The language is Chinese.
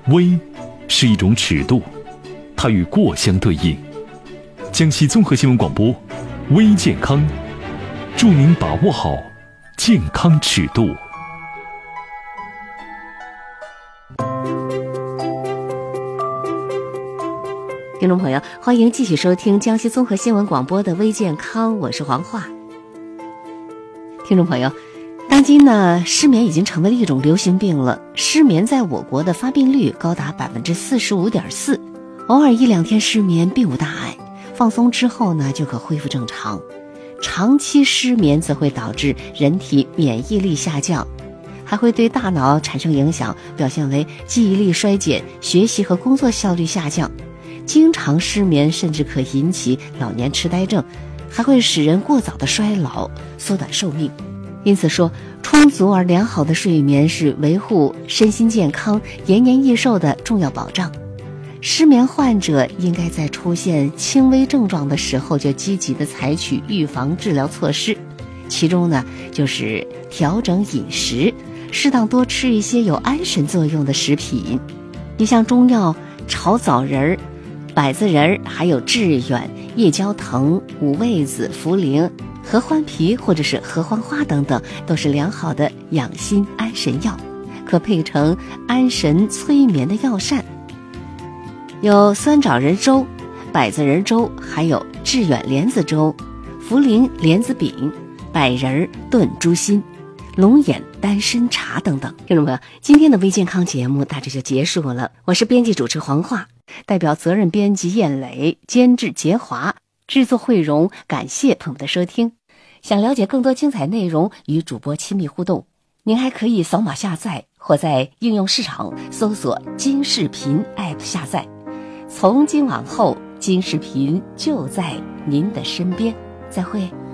微是一种尺度，它与过相对应。江西综合新闻广播，微健康，祝您把握好健康尺度。 听众朋友，欢迎继续收听江西综合新闻广播的微健康，我是黄华。听众朋友，当今呢，失眠已经成为了一种流行病了。失眠在我国的发病率高达 45.4%， 偶尔1-2天失眠并无大碍，放松之后呢就可恢复正常。长期失眠则会导致人体免疫力下降，还会对大脑产生影响，表现为记忆力衰减、学习和工作效率下降。经常失眠甚至可引起老年痴呆症，还会使人过早的衰老，缩短寿命。因此说，充足而良好的睡眠是维护身心健康、延年益寿的重要保障。失眠患者应该在出现轻微症状的时候就积极地采取预防治疗措施，其中呢就是调整饮食，适当多吃一些有安神作用的食品。你像中药炒枣仁、百子仁，还有致远、夜交藤、五味子、茯苓、合欢皮或者是合欢花等等，都是良好的养心安神药，可配成安神催眠的药膳。有酸枣仁粥、百子仁粥，还有致远莲子粥、茯苓莲子饼、百仁炖猪心、龙眼丹参茶等等。听众朋友，今天的微健康节目大致就结束了，我是编辑主持黄华，代表责任编辑燕磊，监制杰华，制作慧荣，感谢朋友的收听。想了解更多精彩内容，与主播亲密互动，您还可以扫码下载或在应用市场搜索金视频 App 下载。从今往后，金视频就在您的身边。再会。